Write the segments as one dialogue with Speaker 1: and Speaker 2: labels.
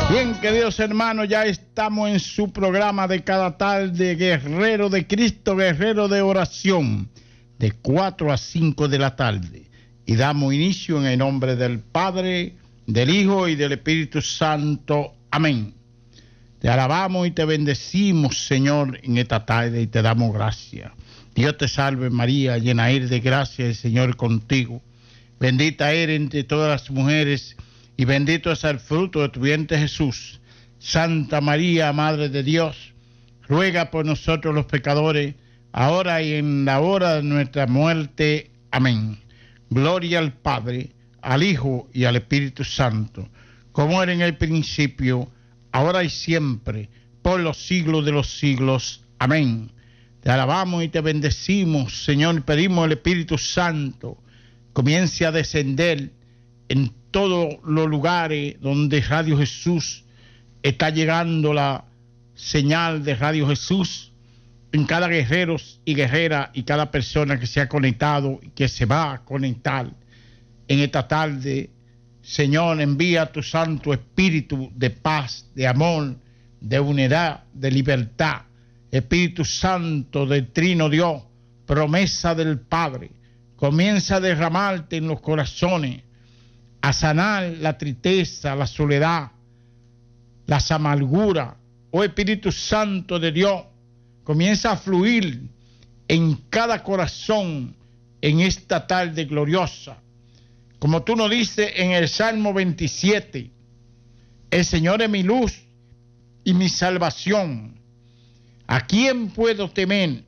Speaker 1: Bien, queridos hermanos, ya estamos en su programa de cada tarde, Guerrero de Cristo, Guerrero de Oración, de 4 a 5 de la tarde. Y damos inicio en el nombre del Padre, del Hijo y del Espíritu Santo. Amén. Te alabamos y te bendecimos, Señor, en esta tarde y te damos gracias. Dios te salve, María, llena eres de gracia, el Señor contigo. Bendita eres entre todas las mujeres y bendito es el fruto de tu vientre, Jesús. Santa María, Madre de Dios, ruega por nosotros los pecadores, ahora y en la hora de nuestra muerte. Amén. Gloria al Padre, al Hijo y al Espíritu Santo, como era en el principio, ahora y siempre, por los siglos de los siglos. Amén. Te alabamos y te bendecimos, Señor, pedimos el Espíritu Santo comience a descender en todos los lugares donde Radio Jesús está llegando la señal de Radio Jesús, en cada guerrero y guerrera y cada persona que se ha conectado y que se va a conectar en esta tarde. Señor, envía tu Santo Espíritu de paz, de amor, de unidad, de libertad. Espíritu Santo del Trino Dios, promesa del Padre, comienza a derramarte en los corazones, a sanar la tristeza, la soledad, las amarguras. Oh Espíritu Santo de Dios, comienza a fluir en cada corazón en esta tarde gloriosa. Como tú nos dices en el Salmo 27, el Señor es mi luz y mi salvación. ¿A quién puedo temer?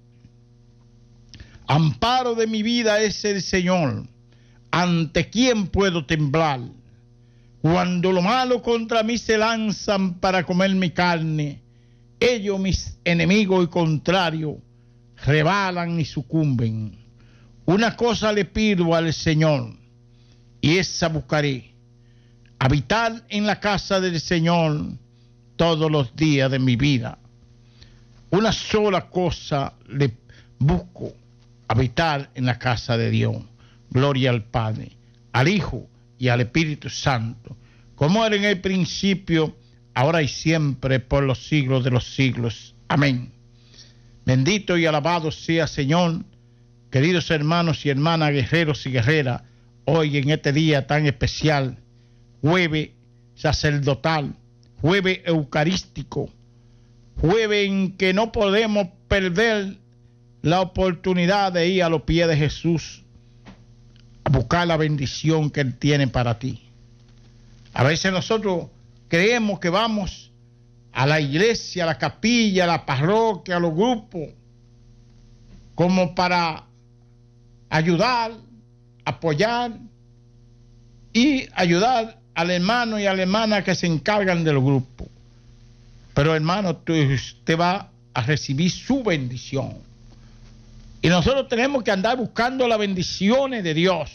Speaker 1: Amparo de mi vida es el Señor. ¿Ante quién puedo temblar? Cuando lo malo contra mí se lanzan para comer mi carne, ellos, mis enemigos y contrarios, rebalan y sucumben. Una cosa le pido al Señor, y esa buscaré: habitar en la casa del Señor todos los días de mi vida. Una sola cosa le busco: habitar en la casa de Dios. Gloria al Padre, al Hijo y al Espíritu Santo, como era en el principio, ahora y siempre, por los siglos de los siglos. Amén. Bendito y alabado sea, Señor. Queridos hermanos y hermanas, guerreros y guerreras, hoy en este día tan especial, jueves sacerdotal, jueves eucarístico, jueves en que no podemos perder la oportunidad de ir a los pies de Jesús a buscar la bendición que Él tiene para ti. A veces nosotros creemos que vamos a la iglesia, a la capilla, a la parroquia, a los grupos, como para ayudar, apoyar y ayudar al hermano y a la hermana que se encargan del grupo. Pero hermano, usted va a recibir su bendición. Y nosotros tenemos que andar buscando las bendiciones de Dios.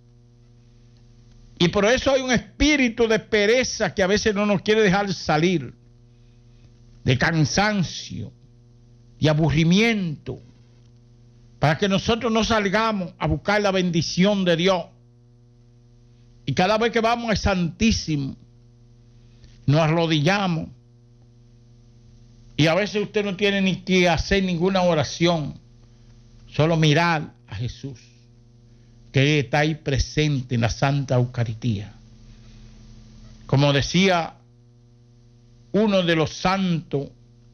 Speaker 1: Y por eso hay un espíritu de pereza que a veces no nos quiere dejar salir, de cansancio y aburrimiento, para que nosotros no salgamos a buscar la bendición de Dios. Y cada vez que vamos al Santísimo, nos arrodillamos. Y a veces usted no tiene ni que hacer ninguna oración, solo mirar a Jesús, que está ahí presente en la Santa Eucaristía. Como decía uno de los santos,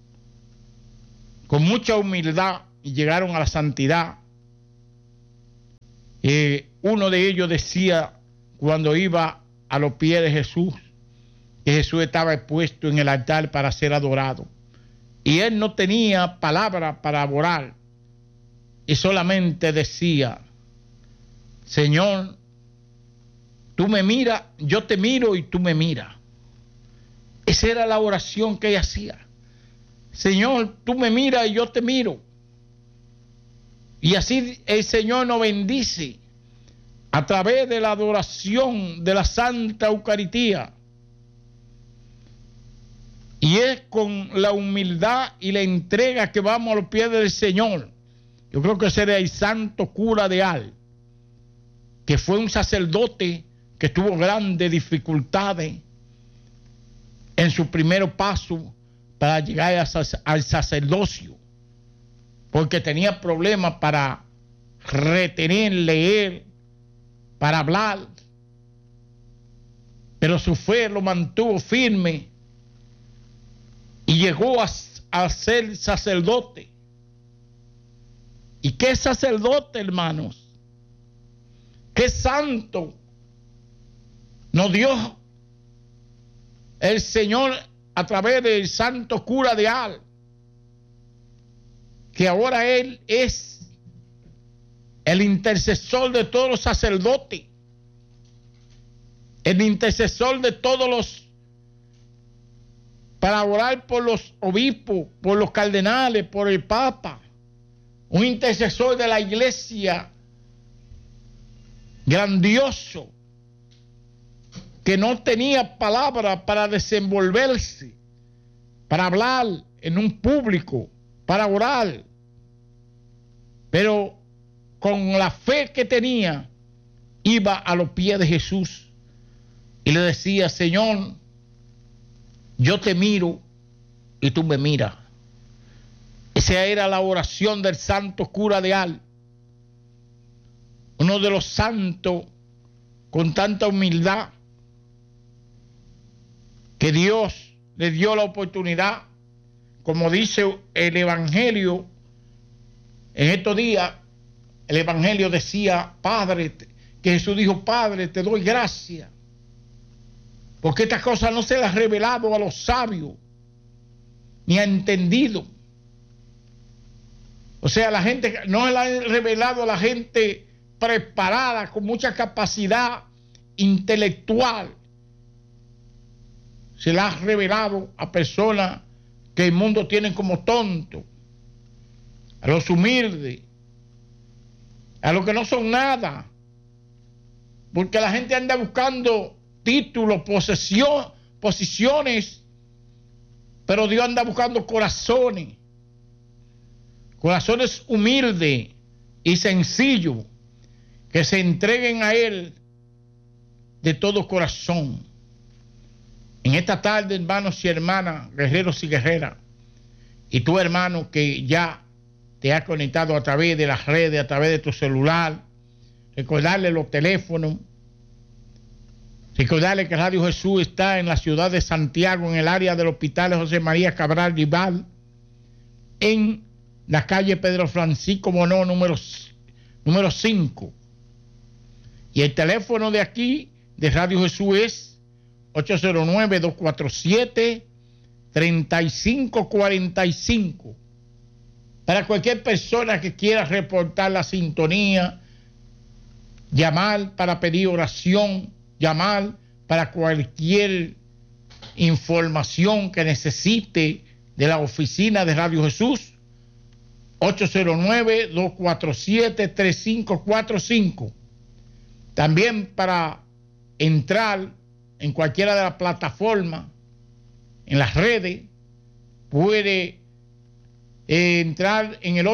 Speaker 1: con mucha humildad y llegaron a la santidad. Uno de ellos decía, cuando iba a los pies de Jesús, que Jesús estaba expuesto en el altar para ser adorado. Y él no tenía palabra para orar. Y solamente decía: Señor, tú me miras, yo te miro y tú me miras. Esa era la oración que ella hacía. Señor, tú me miras y yo te miro. Y así el Señor nos bendice a través de la adoración de la Santa Eucaristía. Y es con la humildad y la entrega que vamos a los pies del Señor. Yo creo que ese era el santo cura de Ars, que fue un sacerdote que tuvo grandes dificultades en su primer paso para llegar al sacerdocio, porque tenía problemas para retener, leer, para hablar, pero su fe lo mantuvo firme y llegó a ser sacerdote. ¿Y qué sacerdote, hermanos? ¿Qué santo nos dio el Señor a través del santo cura de Ars? Que ahora él es el intercesor de todos los sacerdotes, el intercesor de todos los, para orar por los obispos, por los cardenales, por el Papa, un intercesor de la iglesia grandioso, que no tenía palabra para desenvolverse, para hablar en un público, para orar, pero con la fe que tenía, iba a los pies de Jesús y le decía: Señor, yo te miro y tú me miras. Esa era la oración del santo cura de Ars, uno de los santos con tanta humildad, que Dios le dio la oportunidad, como dice el Evangelio. En estos días el Evangelio decía, Padre, que Jesús dijo: Padre, te doy gracias, porque estas cosas no se las ha revelado a los sabios, ni ha entendido. O sea, la gente no se la ha revelado a la gente preparada, con mucha capacidad intelectual. Se la ha revelado a personas que el mundo tiene como tontos, a los humildes, a los que no son nada, porque la gente anda buscando títulos, posiciones, pero Dios anda buscando corazones humildes y sencillos, que se entreguen a Él de todo corazón. En esta tarde, hermanos y hermanas, guerreros y guerreras, y tú, hermano, que ya te has conectado a través de las redes, a través de tu celular, recordarle los teléfonos, recordarle que Radio Jesús está en la ciudad de Santiago, en el área del Hospital José María Cabral Rival, en la calle Pedro Francisco Monó, número 5. Y el teléfono de aquí, de Radio Jesús, es 809-247-3545. Para cualquier persona que quiera reportar la sintonía, llamar para pedir oración, llamar para cualquier información que necesite de la oficina de Radio Jesús, 809-247-3545. También para entrar en cualquiera de las plataformas, en las redes, puede entrar en el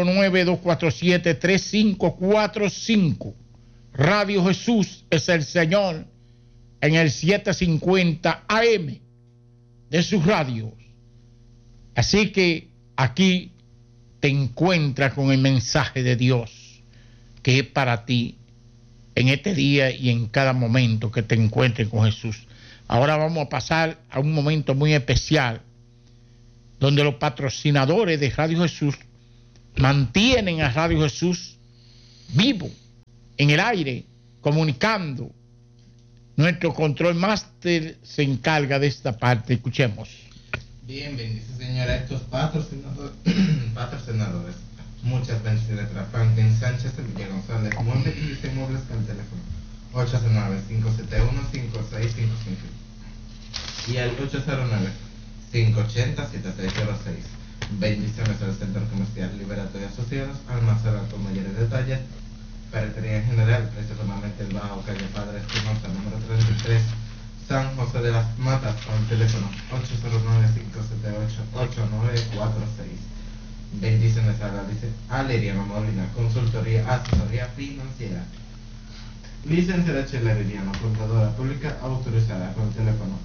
Speaker 1: 809-247-3545. Radio Jesús es el Señor, en el 750 AM de sus radios. Así que aquí te encuentras con el mensaje de Dios, que es para ti en este día y en cada momento que te encuentres con Jesús. Ahora vamos a pasar a un momento muy especial, donde los patrocinadores de Radio Jesús mantienen a Radio Jesús vivo, en el aire, comunicando. Nuestro control máster se encarga de esta parte. Escuchemos.
Speaker 2: Bien, bendice, señora, estos patrocinadores. Muchas bendiciones para Franklin Sánchez, Enrique González, Monte y Dice Móviles con el teléfono 809-571-5655 y al 809-580-7606. Bendiciones al Centro Comercial Liberato y Asociados, almacén con mayores detalles, ferretería en general, precio totalmente bajo, calle Padre Espinosa, número 33, San José de las Matas, con el teléfono 809-578-8946. Bendiciones a la dice Aleriano Molina, consultoría, asesoría financiera. Licenciada Chela Liliana, contadora pública autorizada con el teléfono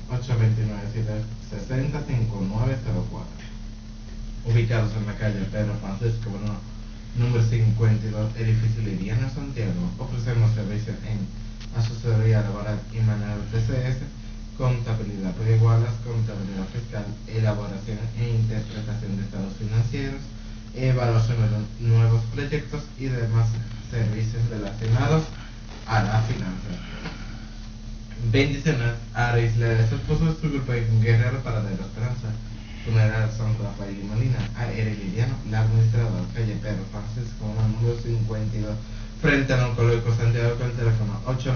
Speaker 2: 829-760-5904. Ubicados en la calle Pedro Francisco Bueno, número 52, edificio Liliana, Santiago. Ofrecemos servicios en asesoría laboral y manual TCS, contabilidad por igualas, contabilidad fiscal, elaboración e interpretación de estados financieros, evaluación de nuevos proyectos y demás servicios relacionados a la finanza. Bendiciones a Isla de su esposo de su grupo de Guerrero para de la Esperanza. Funeral San Rafael y Molina, a Liliano, la administradora, calle Pedro Francisco, número 52, frente al Oncológico Santiago, con el teléfono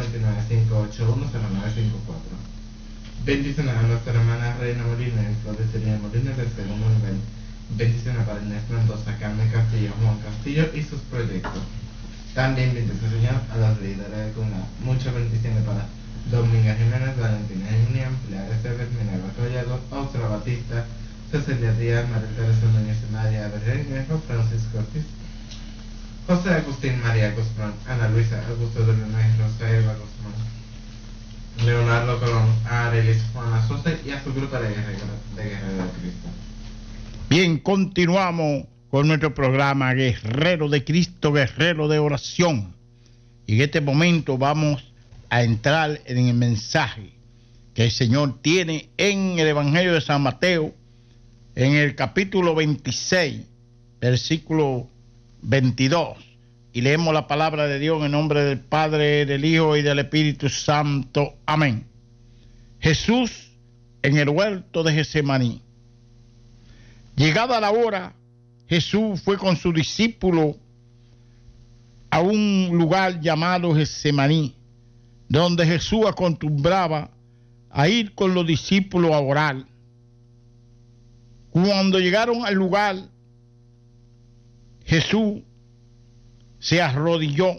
Speaker 2: 829-581-0954. Bendiciones a nuestra hermana Reina Molina y Florecería Molina del segundo nivel. Bendiciones para Inés Mendoza, Carmen Castillo, Juan Castillo y sus proyectos. También bendiciones, Señor, a los líderes de Cuna. Muchas bendiciones para Dominga Jiménez, Valentina Emilia, Pilar Esteves, Minerva Collado, Ostra Batista, Cecilia Díaz, María Teresa Núñez y María Berrenguejo, Francisco Ortiz, José Agustín María Guzmán, Ana Luisa Augusto de Luna y Rosa Eva Guzmán, Leonardo Colón, a Arelis Juana Sosa y a su grupo de Guerrero de Cristo.
Speaker 1: Bien, continuamos con nuestro programa Guerrero de Cristo, Guerrero de Oración. Y en este momento vamos a entrar en el mensaje que el Señor tiene en el Evangelio de San Mateo, en el capítulo 26, versículo 22. Y leemos la palabra de Dios en nombre del Padre, del Hijo y del Espíritu Santo. Amén. Jesús en el huerto de Getsemaní. Llegada la hora, Jesús fue con su discípulo a un lugar llamado Getsemaní, donde Jesús acostumbraba a ir con los discípulos a orar. Cuando llegaron al lugar, Jesús se arrodilló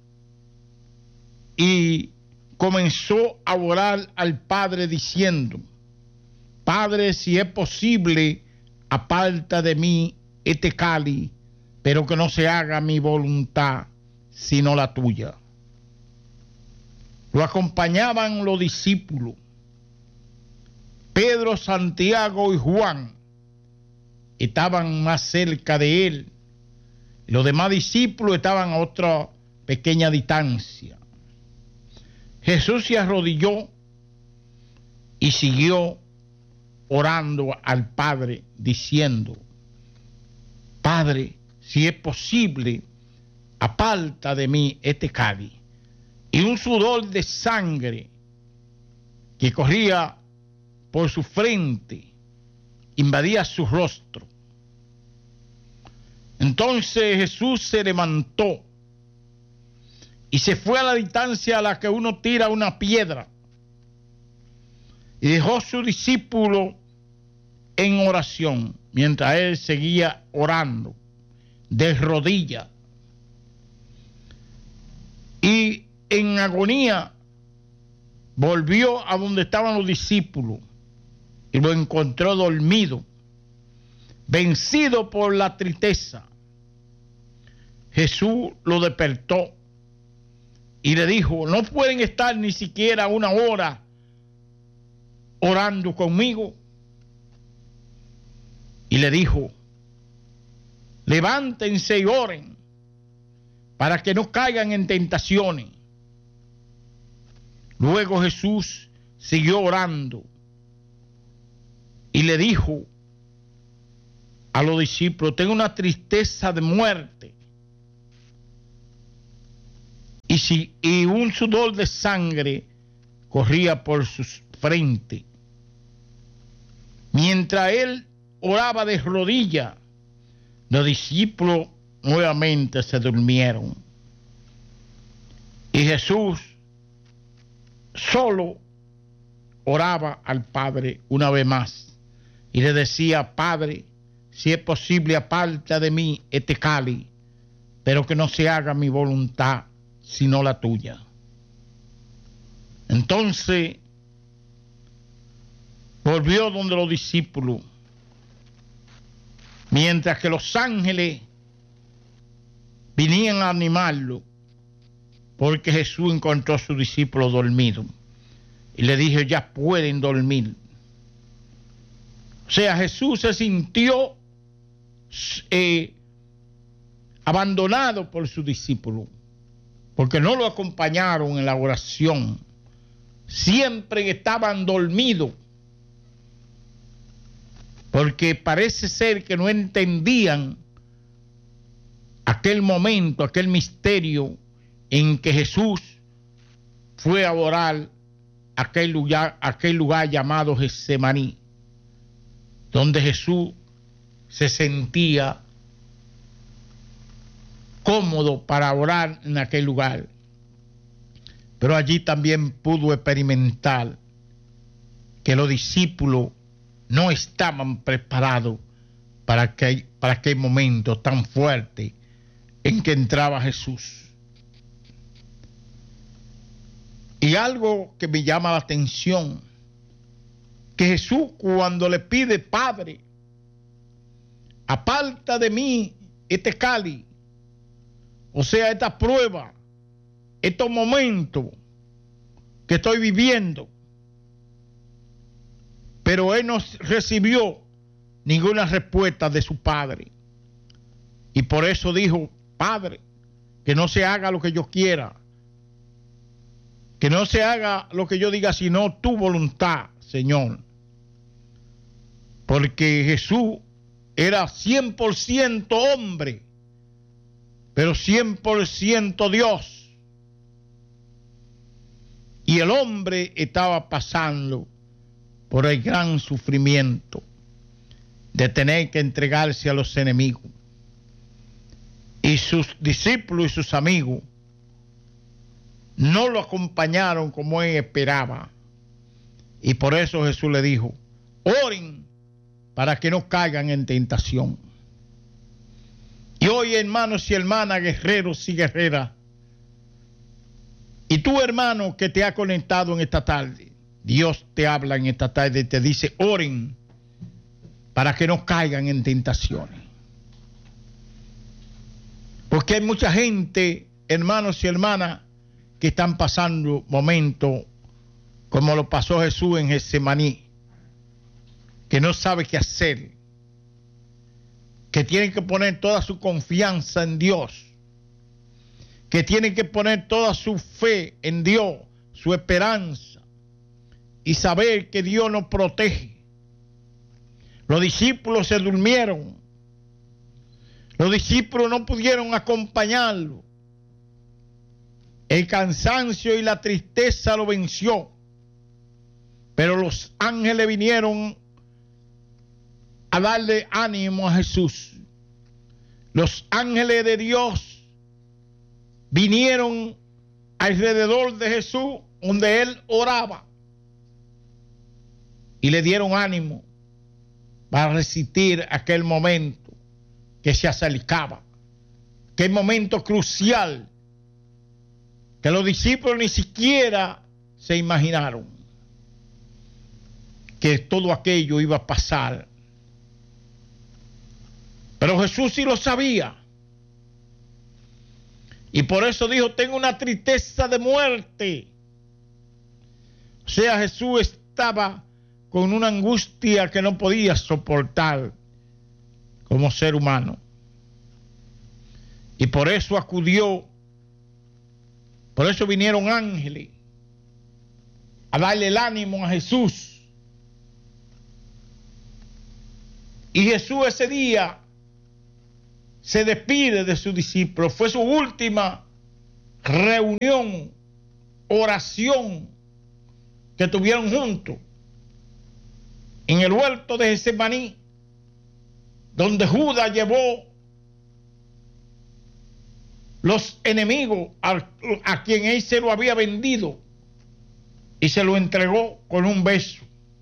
Speaker 1: y comenzó a orar al Padre diciendo: Padre, si es posible, aparta de mí este cáliz, pero que no se haga mi voluntad, sino la tuya. Lo acompañaban los discípulos, Pedro, Santiago y Juan, estaban más cerca de él. Los demás discípulos estaban a otra pequeña distancia. Jesús se arrodilló y siguió orando al Padre, diciendo: Padre, si es posible, aparta de mí este cáliz. Y un sudor de sangre que corría por su frente invadía su rostro. Entonces Jesús se levantó y se fue a la distancia a la que uno tira una piedra, y dejó a su discípulo en oración, mientras él seguía orando de rodillas. Y en agonía volvió a donde estaban los discípulos y lo encontró dormido, vencido por la tristeza. Jesús lo despertó y le dijo: ¿no pueden estar ni siquiera una hora orando conmigo? Y le dijo: levántense y oren para que no caigan en tentaciones. Luego Jesús siguió orando y le dijo a los discípulos: tengo una tristeza de muerte. Y un sudor de sangre corría por su frente. Mientras él oraba de rodillas, los discípulos nuevamente se durmieron. Y Jesús solo oraba al Padre una vez más y le decía: Padre, si es posible, aparta de mí este cáliz, pero que no se haga mi voluntad, sino la tuya. Entonces volvió donde los discípulos, mientras que los ángeles venían a animarlo, porque Jesús encontró a sus discípulos dormidos y le dijo, ya pueden dormir. O sea, Jesús se sintió abandonado por sus discípulos, porque no lo acompañaron en la oración. Siempre estaban dormidos, porque parece ser que no entendían aquel momento, aquel misterio en que Jesús fue a orar aquel lugar llamado Getsemaní, donde Jesús se sentía cómodo para orar en aquel lugar. Pero allí también pudo experimentar que los discípulos no estaban preparados para aquel momento tan fuerte en que entraba Jesús. Y algo que me llama la atención, que Jesús cuando le pide, Padre, aparta de mí este cáliz, o sea, esta prueba, estos momentos que estoy viviendo, pero él no recibió ninguna respuesta de su Padre. Y por eso dijo, Padre, que no se haga lo que yo quiera, que no se haga lo que yo diga, sino tu voluntad, Señor. Porque Jesús era 100% hombre, pero 100% Dios. Y el hombre estaba pasando por el gran sufrimiento de tener que entregarse a los enemigos. Y sus discípulos y sus amigos no lo acompañaron como él esperaba. Y por eso Jesús le dijo, oren para que no caigan en tentación. Y hoy, hermanos y hermanas, guerreros y guerreras, y tú, hermano, que te ha conectado en esta tarde, Dios te habla en esta tarde y te dice, oren para que no caigan en tentaciones. Porque hay mucha gente, hermanos y hermanas, que están pasando momentos como lo pasó Jesús en Getsemaní, que no sabe qué hacer, que tienen que poner toda su confianza en Dios, que tienen que poner toda su fe en Dios, su esperanza, y saber que Dios nos protege. Los discípulos se durmieron, los discípulos no pudieron acompañarlo, el cansancio y la tristeza lo venció, pero los ángeles vinieron a darle ánimo a Jesús. Los ángeles de Dios vinieron alrededor de Jesús donde él oraba y le dieron ánimo para resistir aquel momento que se acercaba, aquel momento crucial que los discípulos ni siquiera se imaginaron que todo aquello iba a pasar. Pero Jesús sí lo sabía. Y por eso dijo, tengo una tristeza de muerte. O sea, Jesús estaba con una angustia que no podía soportar como ser humano. Y por eso acudió, por eso vinieron ángeles a darle el ánimo a Jesús. Y Jesús ese día se despide de sus discípulos. Fue su última reunión, oración que tuvieron juntos en el huerto de Getsemaní, donde Judas llevó los enemigos a quien él se lo había vendido y se lo entregó con un beso.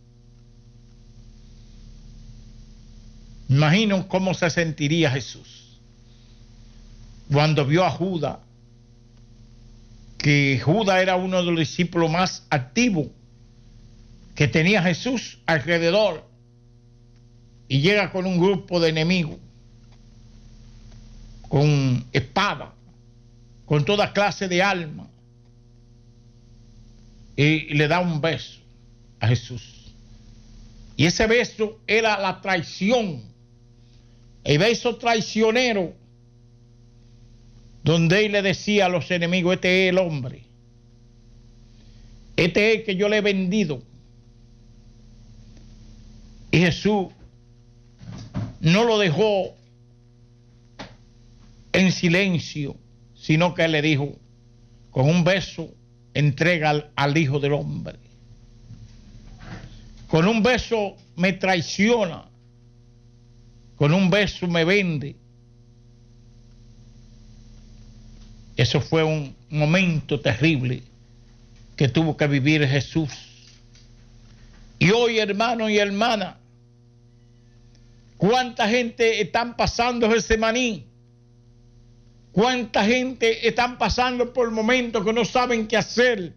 Speaker 1: Imagino cómo se sentiría Jesús cuando vio a Judas, que Judas era uno de los discípulos más activos que tenía Jesús alrededor, y llega con un grupo de enemigos con espada con toda clase de alma y le da un beso a Jesús. Y ese beso era la traición, el beso traicionero, donde él le decía a los enemigos: este es el hombre, este es el que yo le he vendido. Y Jesús no lo dejó en silencio, sino que le dijo: con un beso entrega al Hijo del Hombre. Con un beso me traiciona, con un beso me vende. Eso fue un momento terrible que tuvo que vivir Jesús. Y hoy, hermano y hermana, ¿cuánta gente están pasando Getsemaní? ¿Cuánta gente están pasando por momentos que no saben qué hacer?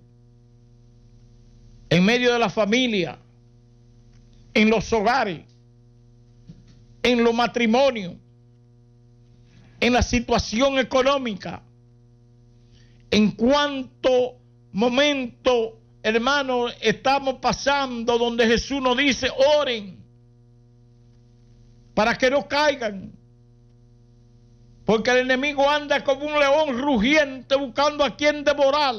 Speaker 1: En medio de la familia, en los hogares, en los matrimonios, en la situación económica. En cuánto momento, hermanos, estamos pasando donde Jesús nos dice: oren para que no caigan, porque el enemigo anda como un león rugiente buscando a quien devorar.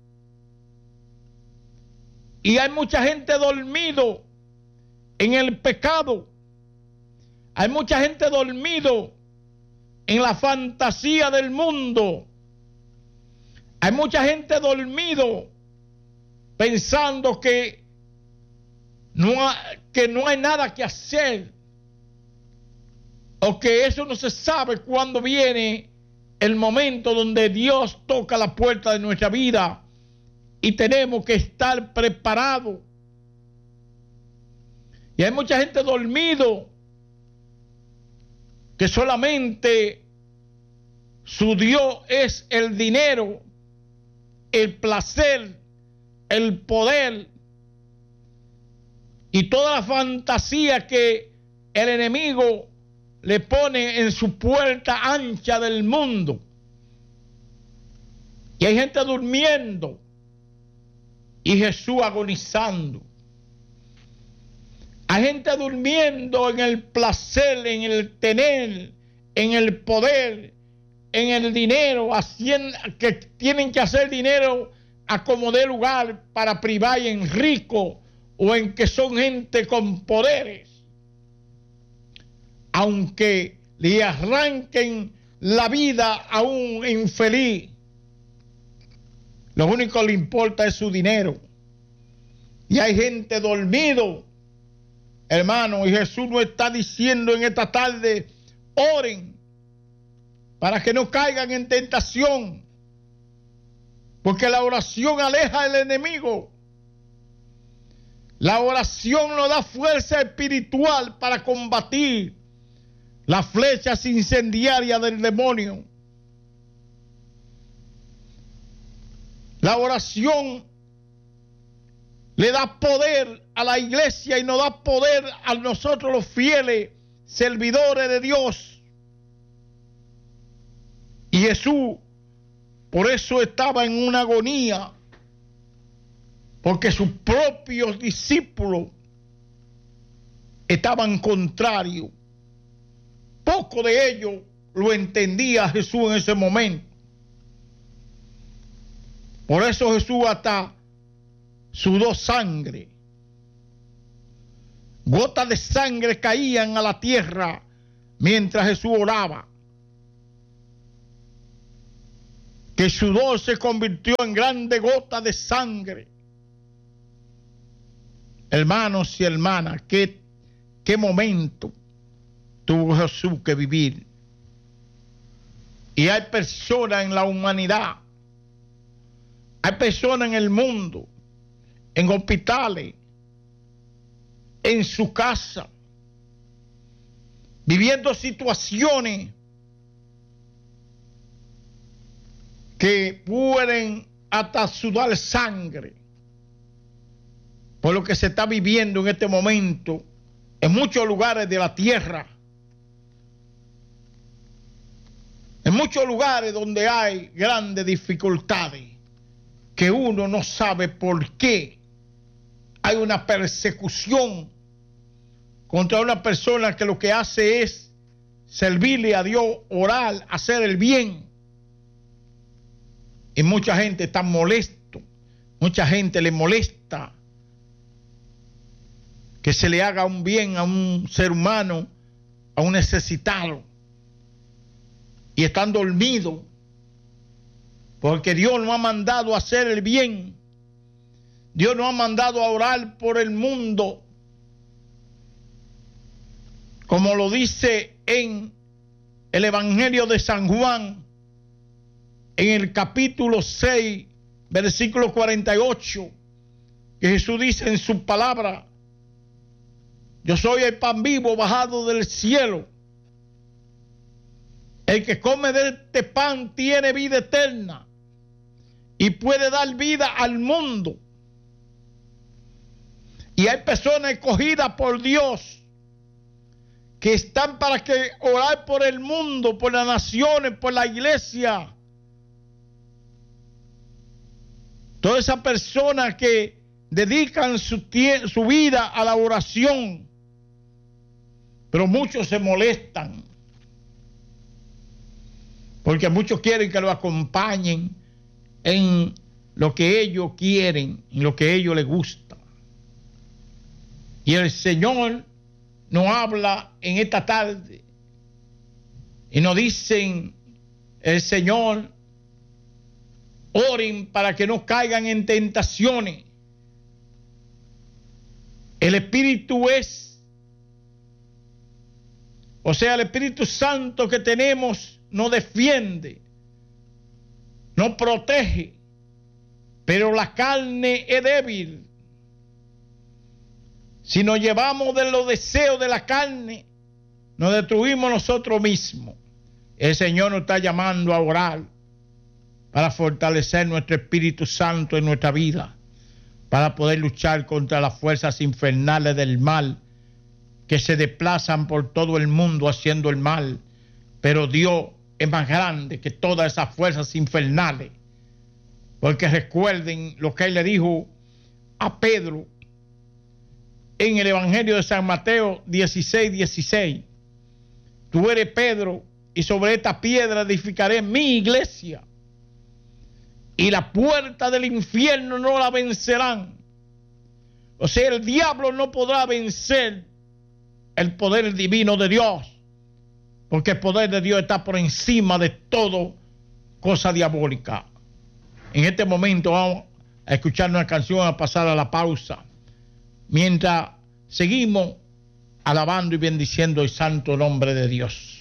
Speaker 1: Y hay mucha gente dormido en el pecado. Hay mucha gente dormido en la fantasía del mundo. Hay mucha gente dormido pensando que no hay nada que hacer, o que eso no se sabe cuándo viene el momento donde Dios toca la puerta de nuestra vida y tenemos que estar preparados. Y hay mucha gente dormido que solamente su Dios es el dinero, el placer, el poder y toda la fantasía que el enemigo le pone en su puerta ancha del mundo. Y hay gente durmiendo y Jesús agonizando. Hay gente durmiendo en el placer, en el tener, en el poder, en el dinero, haciendo que tienen que hacer dinero a como dé lugar para privar en rico, o en que son gente con poderes. Aunque le arranquen la vida a un infeliz, lo único que le importa es su dinero. Y hay gente dormido, hermano, y Jesús nos está diciendo en esta tarde: oren para que no caigan en tentación, porque la oración aleja al enemigo. La oración nos da fuerza espiritual para combatir las flechas incendiarias del demonio. La oración le da poder a la iglesia y nos da poder a nosotros los fieles servidores de Dios. Y Jesús por eso estaba en una agonía, porque sus propios discípulos estaban contrarios. Poco de ellos lo entendía Jesús en ese momento. Por eso Jesús hasta sudó sangre. Gotas de sangre caían a la tierra mientras Jesús oraba. Que su sudor se convirtió en grandes gotas de sangre. Hermanos y hermanas, qué momento tuvo Jesús que vivir. Y hay personas en la humanidad, hay personas en el mundo, en hospitales, en su casa, viviendo situaciones que pueden hasta sudar sangre por lo que se está viviendo en este momento en muchos lugares de la tierra. En muchos lugares donde hay grandes dificultades, que uno no sabe por qué hay una persecución contra una persona que lo que hace es servirle a Dios, orar, hacer el bien. Y mucha gente está molesto, mucha gente le molesta que se le haga un bien a un ser humano, a un necesitado, y están dormidos, porque Dios nos ha mandado a hacer el bien. Dios nos ha mandado a orar por el mundo, como lo dice en el Evangelio de San Juan, en el capítulo 6, versículo 48, que Jesús dice en su palabra: yo soy el pan vivo bajado del cielo. El que come de este pan tiene vida eterna y puede dar vida al mundo. Y hay personas escogidas por Dios que están para que orar por el mundo, por las naciones, por la iglesia. Todas esas personas que dedican su vida a la oración, pero muchos se molestan porque muchos quieren que lo acompañen en lo que ellos quieren, en lo que a ellos les gusta. Y el Señor nos habla en esta tarde y nos dicen el Señor: oren para que no caigan en tentaciones. El Espíritu es, o sea, el Espíritu Santo que tenemos nos defiende, nos protege, pero la carne es débil. Si nos llevamos de los deseos de la carne, nos destruimos nosotros mismos. El Señor nos está llamando a orar para fortalecer nuestro Espíritu Santo en nuestra vida, para poder luchar contra las fuerzas infernales del mal que se desplazan por todo el mundo haciendo el mal. Pero Dios es más grande que todas esas fuerzas infernales, porque recuerden lo que Él le dijo a Pedro en el Evangelio de San Mateo 16:16: tú eres Pedro, y sobre esta piedra edificaré mi iglesia, y la puerta del infierno no la vencerán. O sea, el diablo no podrá vencer el poder divino de Dios, porque el poder de Dios está por encima de todo cosa diabólica. En este momento vamos a escuchar una canción, a pasar a la pausa, mientras seguimos alabando y bendiciendo el santo nombre de Dios.